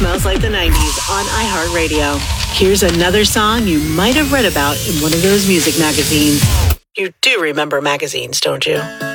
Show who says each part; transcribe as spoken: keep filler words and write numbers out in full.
Speaker 1: Smells Like the nineties on iHeartRadio. Here's another song you might have read about in one of those music magazines. You do remember magazines, don't you?